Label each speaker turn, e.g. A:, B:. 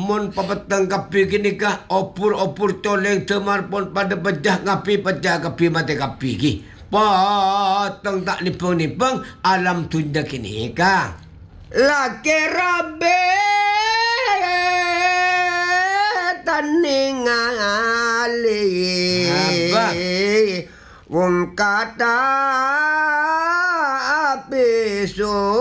A: mun papeteng kapi kini kah opur toleng temar pun pada pecah kapi mati kapi ki. Potong tak nipeng alam tunda kini kah. Laki rabe taningali. Wong kata apiso